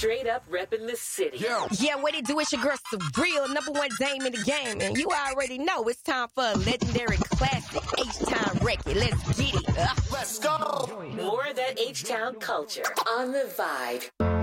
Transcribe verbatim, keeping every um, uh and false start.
straight up repping the city. Yeah, yeah, what it do? It's your girl, Surreal, number one dame in the game. And you already know it's time for a legendary classic H-Town record. Let's get it. Uh. Let's go. More of that H-Town culture on The Vibe.